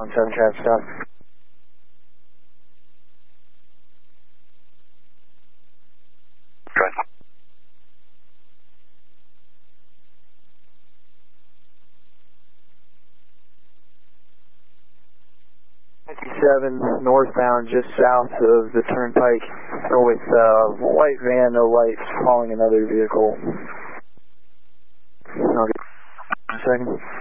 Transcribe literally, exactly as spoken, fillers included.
one seven traffic stop. Good. fifty-seven northbound, just south of the turnpike, with uh, white van, no lights, following another vehicle. Okay. One second.